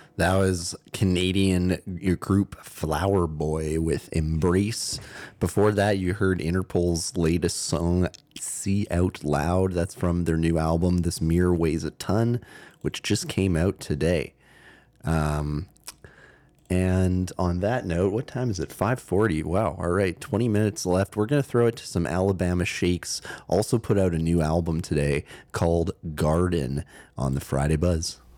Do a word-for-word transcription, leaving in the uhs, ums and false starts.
That was Canadian group Flower Boy with Embrace. Before that, you heard Interpol's latest song, See Out Loud. That's from their new album, This Mirror Weighs a Ton, which just came out today. Um, and on that note, what time is it? five forty. Wow. All right. twenty minutes left. We're going to throw it to some Alabama Shakes. Also put out a new album today called Garden on the Friday Buzz.